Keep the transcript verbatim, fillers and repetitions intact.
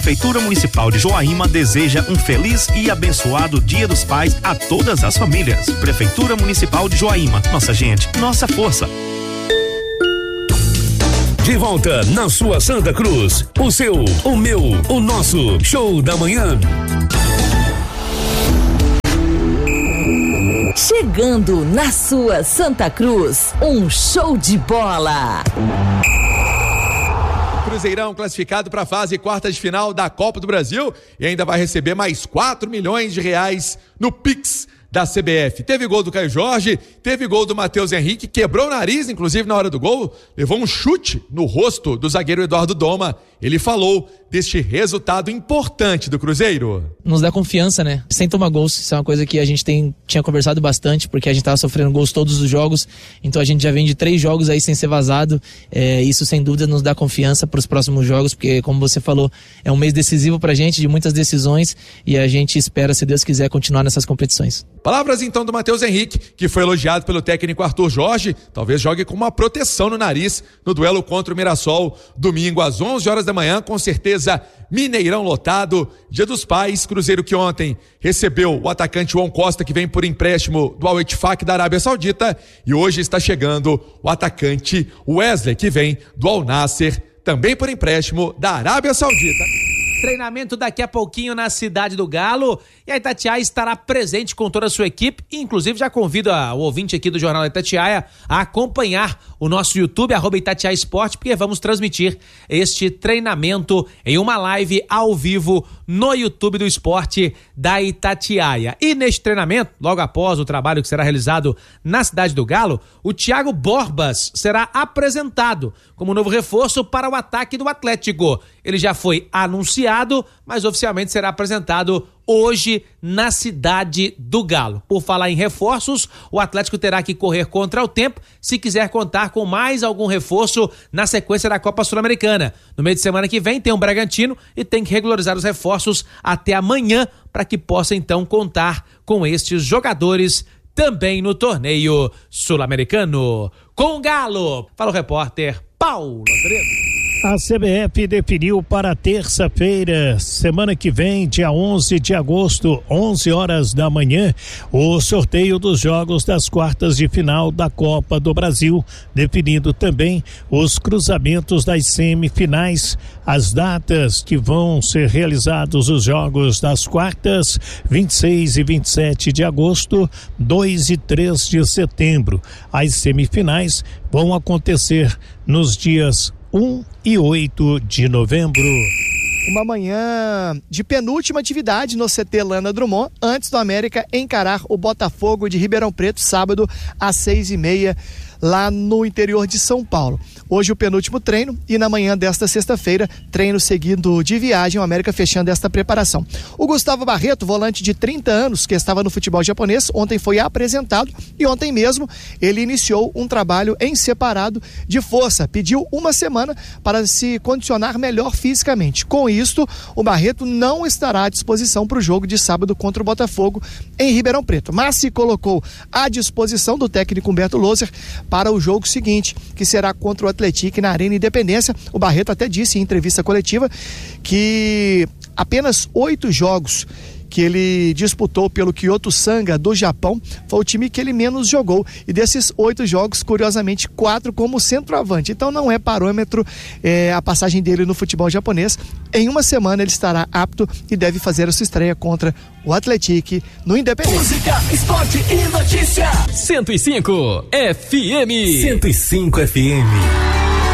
Prefeitura Municipal de Joaíma deseja um feliz e abençoado Dia dos Pais a todas as famílias. Prefeitura Municipal de Joaíma, nossa gente, nossa força. De volta na sua Santa Cruz, o seu, o meu, o nosso show da manhã. Chegando na sua Santa Cruz, um show de bola. Cruzeirão classificado para a fase quartas de final da Copa do Brasil e ainda vai receber mais quatro milhões de reais no Pix da C B F. Teve gol do Caio Jorge, teve gol do Matheus Henrique, quebrou o nariz, inclusive na hora do gol, levou um chute no rosto do zagueiro Eduardo Doma. Ele falou deste resultado importante do Cruzeiro. Nos dá confiança, né? Sem tomar gols, isso é uma coisa que a gente tem, tinha conversado bastante, porque a gente tava sofrendo gols todos os jogos, então a gente já vem de três jogos aí sem ser vazado, é, isso sem dúvida nos dá confiança para os próximos jogos, porque como você falou, é um mês decisivo pra gente, de muitas decisões, e a gente espera, se Deus quiser, continuar nessas competições. Palavras então do Matheus Henrique, que foi elogiado pelo técnico Arthur Jorge, talvez jogue com uma proteção no nariz no duelo contra o Mirassol, domingo às onze horas da manhã, com certeza Mineirão lotado, Dia dos Pais. Cruzeiro que ontem recebeu o atacante Juan Costa, que vem por empréstimo do Al-Ettifaq da Arábia Saudita, e hoje está chegando o atacante Wesley, que vem do Al-Nassr, também por empréstimo da Arábia Saudita. Treinamento daqui a pouquinho na Cidade do Galo, e a Itatiaia estará presente com toda a sua equipe, inclusive já convido a, o ouvinte aqui do Jornal da Itatiaia a acompanhar o nosso YouTube, arroba Itatiaia Esporte, porque vamos transmitir este treinamento em uma live ao vivo no YouTube do Esporte da Itatiaia. E neste treinamento, logo após o trabalho que será realizado na Cidade do Galo, o Thiago Borbas será apresentado como novo reforço para o ataque do Atlético. Ele já foi anunciado, mas oficialmente será apresentado hoje na Cidade do Galo. Por falar em reforços, o Atlético terá que correr contra o tempo se quiser contar com mais algum reforço na sequência da Copa Sul-Americana. No meio de semana que vem tem o Bragantino e tem que regularizar os reforços até amanhã para que possa então contar com estes jogadores também no torneio sul-americano. Com o Galo, fala o repórter Paulo Azevedo. A C B F definiu para terça-feira, semana que vem, dia onze de agosto, onze horas da manhã, o sorteio dos jogos das quartas de final da Copa do Brasil, definindo também os cruzamentos das semifinais, as datas que vão ser realizados os jogos das quartas, vinte e seis e vinte e sete de agosto, dois e três de setembro. As semifinais vão acontecer nos dias um e oito de novembro. Uma manhã de penúltima atividade no C T Lana Drummond, antes do América encarar o Botafogo de Ribeirão Preto, sábado às seis e meia, lá no interior de São Paulo. Hoje o penúltimo treino e na manhã desta sexta-feira, treino seguido de viagem, o América fechando esta preparação. O Gustavo Barreto, volante de trinta anos, que estava no futebol japonês, ontem foi apresentado e ontem mesmo ele iniciou um trabalho em separado de força, pediu uma semana para se condicionar melhor fisicamente. Com isto, o Barreto não estará à disposição para o jogo de sábado contra o Botafogo em Ribeirão Preto, mas se colocou à disposição do técnico Humberto Loser para o jogo seguinte, que será contra o Atlético na Arena Independência. O Barreto até disse em entrevista coletiva que apenas oito jogos que ele disputou pelo Kyoto Sanga do Japão foi o time que ele menos jogou, e desses oito jogos, curiosamente, quatro como centroavante. Então não é parâmetro é, a passagem dele no futebol japonês. Em uma semana ele estará apto e deve fazer a sua estreia contra o Atlético no Independência. Música, esporte e notícia. cento e cinco F M. cento e cinco F M.